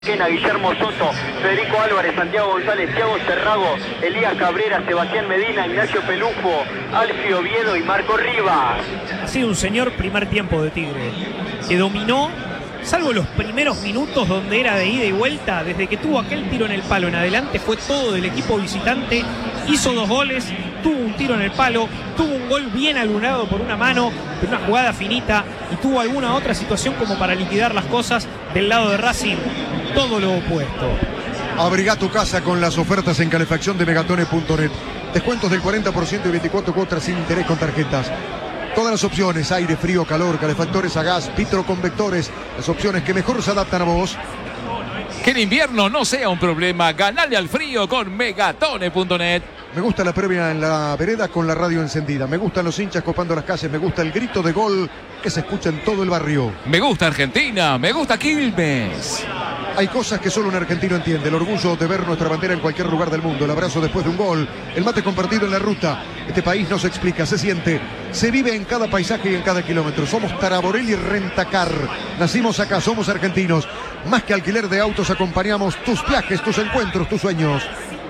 Guillermo Soto, Federico Álvarez, Santiago González, Thiago Cerrago, Elías Cabrera, Sebastián Medina, Ignacio Pelufo, Alfio Oviedo y Marco Rivas. Ha sido un señor primer tiempo de Tigre, que dominó, salvo los primeros minutos donde era de ida y vuelta. Desde que tuvo aquel tiro en el palo en adelante fue todo del equipo visitante. Hizo 2 goles, tuvo un tiro en el palo, tuvo un gol bien alunado por una mano, de una jugada finita, y tuvo alguna otra situación como para liquidar las cosas. Del lado de Racing, todo lo opuesto. Abriga tu casa con las ofertas en calefacción de Megatone.net. Descuentos del 40% y 24 cuotas sin interés con tarjetas. Todas las opciones, aire, frío, calor, calefactores a gas, vitroconvectores, las opciones que mejor se adaptan a vos. Que el invierno no sea un problema, ganale al frío con Megatone.net. Me gusta la previa en la vereda con la radio encendida. Me gustan los hinchas copando las calles. Me gusta el grito de gol que se escucha en todo el barrio. Me gusta Argentina, me gusta Quilmes. Hay cosas que solo un argentino entiende. El orgullo de ver nuestra bandera en cualquier lugar del mundo. El abrazo después de un gol. El mate compartido en la ruta. Este país no se explica, se siente. Se vive en cada paisaje y en cada kilómetro. Somos Taraborelli Rentacar. Nacimos acá, somos argentinos. Más que alquiler de autos, acompañamos tus viajes, tus encuentros, tus sueños.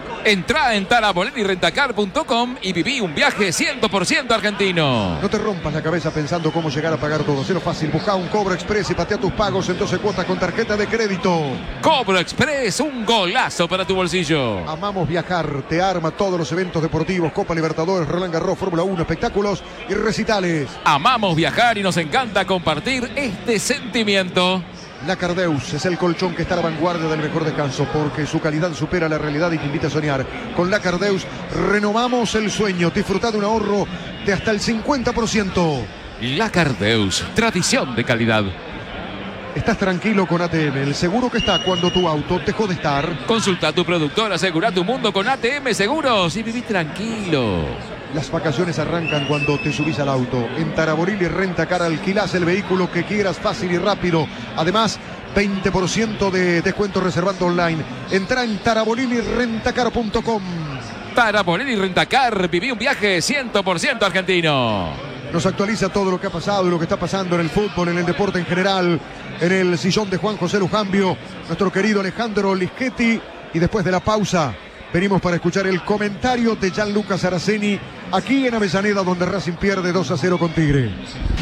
Entrá en taraborellirentacar.com y viví un viaje 100% argentino. No te rompas la cabeza pensando cómo llegar a pagar todo. Cero fácil. Busca un Cobro Express y patea tus pagos en 12 cuotas con tarjeta de crédito. Cobro Express, un golazo para tu bolsillo. Amamos viajar. Te arma todos los eventos deportivos. Copa Libertadores, Roland Garros, Fórmula 1, espectáculos y recitales. Amamos viajar y nos encanta compartir este sentimiento. La Cardeus es el colchón que está a la vanguardia del mejor descanso, porque su calidad supera la realidad y te invita a soñar. Con la Cardeus renovamos el sueño. Disfruta de un ahorro de hasta el 50%. La Cardeus, tradición de calidad. Estás tranquilo con ATM, el seguro que está cuando tu auto dejó de estar. Consulta a tu productor, asegura tu mundo con ATM Seguros y viví tranquilo. Las vacaciones arrancan cuando te subís al auto. En Taraborelli Rentacar alquilás el vehículo que quieras fácil y rápido. Además, 20% de descuento reservando online. Entra en taraborellirentacar.com. Taraborelli Rentacar, viví un viaje 100% argentino. Nos actualiza todo lo que ha pasado y lo que está pasando en el fútbol, en el deporte en general. En el sillón de Juan José Lujambio, nuestro querido Alejandro Lischetti. Y después de la pausa, venimos para escuchar el comentario de Gianluca Saraceni aquí en Avellaneda, donde Racing pierde 2-0 con Tigre.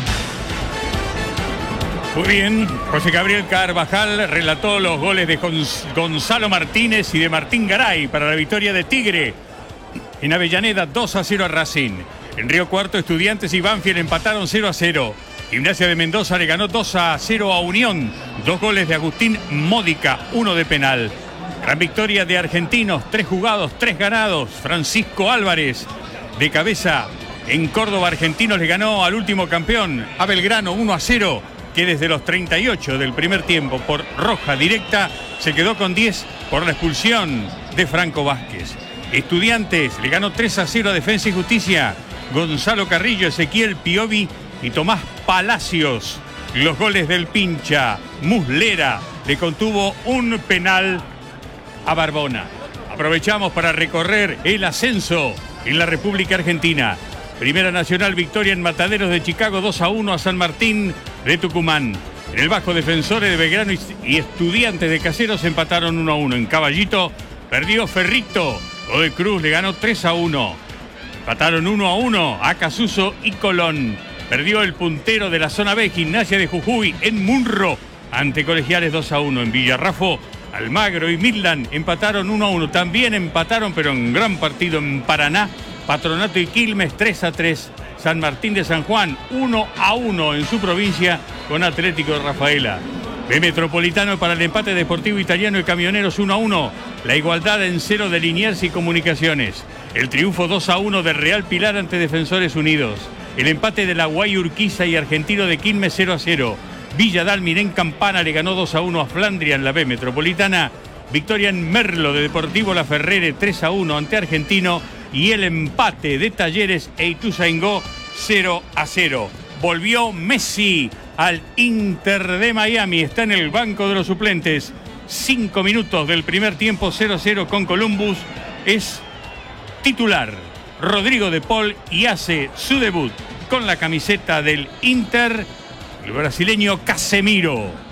Muy bien, José Gabriel Carvajal relató los goles de Gonzalo Martínez y de Martín Garay para la victoria de Tigre en Avellaneda, 2-0 a Racing. En Río Cuarto, Estudiantes y Banfield empataron 0-0. Gimnasia de Mendoza le ganó 2-0 a Unión. 2 goles de Agustín Módica, 1 de penal. Gran victoria de Argentinos, 3 jugados, 3 ganados. Francisco Álvarez de cabeza en Córdoba. Argentinos le ganó al último campeón, a Belgrano, 1-0, que desde los 38 del primer tiempo por roja directa se quedó con 10 por la expulsión de Franco Vázquez. Estudiantes le ganó 3-0 a Defensa y Justicia. Gonzalo Carrillo, Ezequiel Piovi y Tomás Palacios. Los goles del Pincha. Muslera le contuvo un penal a Barbona. Aprovechamos para recorrer el ascenso en la República Argentina. Primera Nacional, victoria en Mataderos de Chicago, 2-1 a San Martín de Tucumán. En el Bajo, Defensores de Belgrano y Estudiantes de Caseros empataron 1-1. En Caballito perdió Ferrito. Godoy Cruz le ganó 3-1. Empataron 1-1 a Casuso y Colón. Perdió el puntero de la zona B, Gimnasia de Jujuy, en Munro, ante Colegiales 2-1. En Villarrafo, Almagro y Midland empataron 1-1. También empataron, pero en gran partido en Paraná, Patronato y Quilmes 3-3. San Martín de San Juan 1-1 en su provincia con Atlético de Rafaela. B Metropolitano para el empate Deportivo Italiano y Camioneros 1-1. La igualdad en 0 de Liniers y Comunicaciones. El triunfo 2-1 de Real Pilar ante Defensores Unidos. El empate de la Guay Urquiza y Argentino de Quilmes 0-0. Villa Dálmine en Campana le ganó 2-1 a Flandria en la B Metropolitana. Victoria en Merlo de Deportivo La Ferrere 3-1 ante Argentino. Y el empate de Talleres e Ituzaingó 0-0. Volvió Messi al Inter de Miami. Está en el banco de los suplentes. 5 minutos del primer tiempo, 0-0 con Columbus. Es titular Rodrigo de Paul y hace su debut con la camiseta del Inter el brasileño Casemiro.